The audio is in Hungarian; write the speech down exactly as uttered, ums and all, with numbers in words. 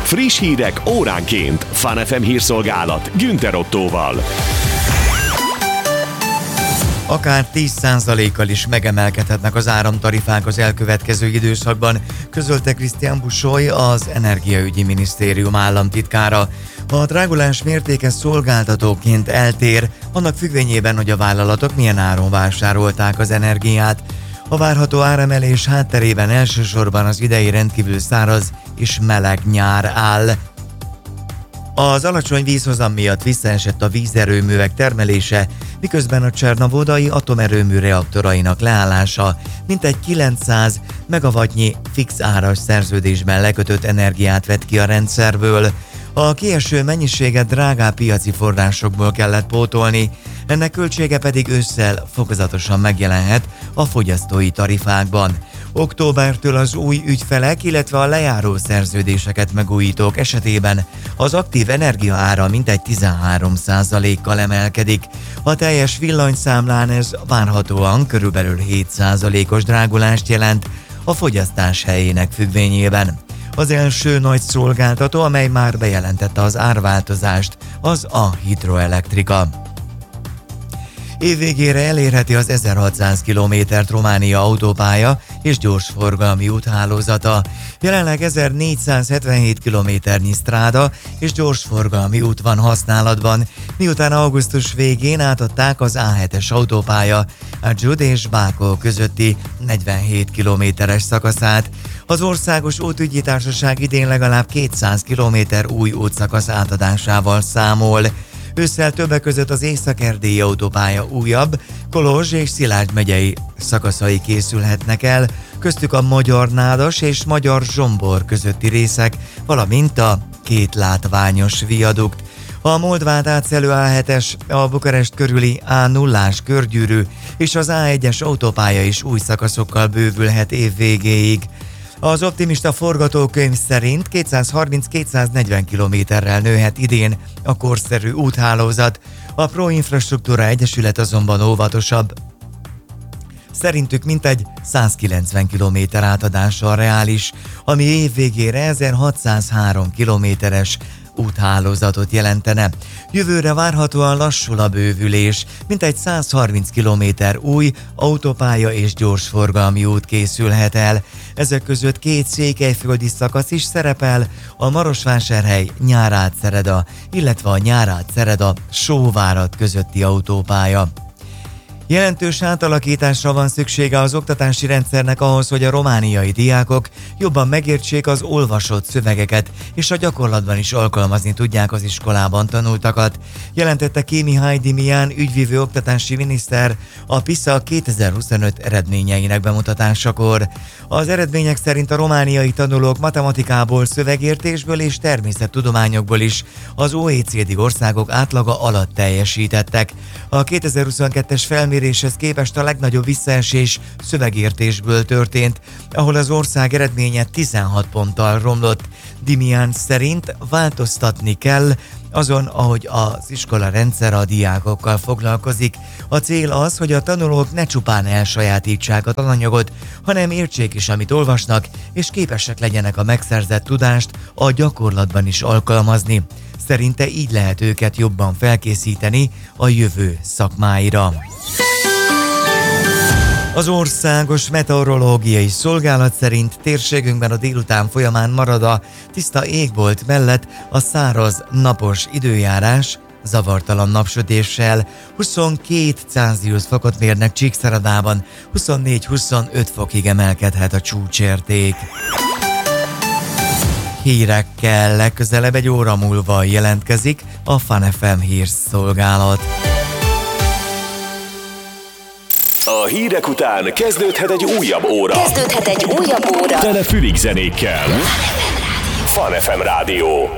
Friss hírek óránként. Fun ef em hírszolgálat Günther Ottóval. Akár tíz százalékkal is megemelkedhetnek az áramtarifák az elkövetkező időszakban, közölte Christian Busoy, az Energiaügyi Minisztérium államtitkára. A drágulás mértéke szolgáltatóként eltér, annak függvényében, hogy a vállalatok milyen áron vásárolták az energiát. A várható áremelés hátterében elsősorban az idei rendkívül száraz és meleg nyár áll. Az alacsony vízhozam miatt visszaesett a vízerőművek termelése, miközben a Csernavodai atomerőmű reaktorainak leállása mintegy kilencszáz megawattnyi fix áras szerződésben lekötött energiát vett ki a rendszerből. A kieső mennyiséget drágább piaci forrásokból kellett pótolni, ennek költsége pedig ősszel fokozatosan megjelenhet a fogyasztói tarifákban. Októbertől az új ügyfelek, illetve a lejáró szerződéseket megújítók esetében az aktív energiaára mintegy tizenhárom százalékkal emelkedik. A teljes villanyszámlán ez várhatóan körülbelül hét százalékos drágulást jelent a fogyasztás helyének függvényében. Az első nagy szolgáltató, amely már bejelentette az árváltozást, az a Hidroelectrica. Évvégére elérheti az ezerhatszáz kilométert Románia autópálya és gyorsforgalmi úthálózata. Jelenleg ezernégyszázhetvenhét kilométernyi stráda és gyorsforgalmi út van használatban, miután augusztus végén átadták az á hetes autópálya a Győr és Bákó közötti negyvenhét kilométeres szakaszát. Az Országos Útügyi Társaság idén legalább kétszáz kilométer új útszakasz átadásával számol. Ősszel többek között az Észak-erdélyi autópálya újabb, Kolozs és Szilágy megyei szakaszai készülhetnek el, köztük a Magyar-Nádas és Magyar-Zsombor közötti részek, valamint a két látványos viadukt. A Moldvát átszelő á hetes, a Bukarest körüli á nullás körgyűrű és az á egyes autópálya is új szakaszokkal bővülhet év végéig. Az optimista forgatókönyv szerint kétszázharminc-kétszáznegyven kilométerrel nőhet idén a korszerű úthálózat, a Proinfrastruktúra Egyesület azonban óvatosabb. Szerintük mintegy százkilencven kilométer átadással reális, ami év végére ezerhatszázhárom kilométeres úthálózatot jelentene. Jövőre várhatóan lassul a bővülés, mintegy százharminc kilométer új autópálya és gyorsforgalmi út készülhet el. Ezek között két székelyföldi szakasz is szerepel, a Marosvásárhely Nyárádszereda, illetve a Nyárádszereda-Sóvárad közötti autópálya. Jelentős átalakításra van szüksége az oktatási rendszernek ahhoz, hogy a romániai diákok jobban megértsék az olvasott szövegeket, és a gyakorlatban is alkalmazni tudják az iskolában tanultakat, jelentette Kémihály Dimián ügyvívő oktatási miniszter a PISA kétezer-huszonöt eredményeinek bemutatásakor. Az eredmények szerint a romániai tanulók matematikából, szövegértésből és természettudományokból is az o é cé dé országok átlaga alatt teljesítettek. A kétezer-huszonkettes felméréshez képest a legnagyobb visszaesés szövegértésből történt, ahol az ország eredménye tizenhat ponttal romlott. Dimián szerint változtatni kell azon, ahogy az iskola rendszer a diákokkal foglalkozik. A cél az, hogy a tanulók ne csupán elsajátítsák a tananyagot, hanem értsék is, amit olvasnak, és képesek legyenek a megszerzett tudást a gyakorlatban is alkalmazni. Szerinte így lehet őket jobban felkészíteni a jövő szakmáira. Az Országos Meteorológiai Szolgálat szerint térségünkben a délután folyamán marad a tiszta égbolt mellett a száraz, napos időjárás, zavartalan napsütéssel. huszonkét Celsius fokot mérnek Csíkszeredában, huszonnégy-huszonöt fokig emelkedhet a csúcsérték. Hírekkel legközelebb egy óra múlva jelentkezik a Fun ef em hírszolgálat. A hírek után kezdődhet egy újabb óra. Kezdődhet egy újabb óra. Tele fülig zenékkel. Fun ef em Rádió.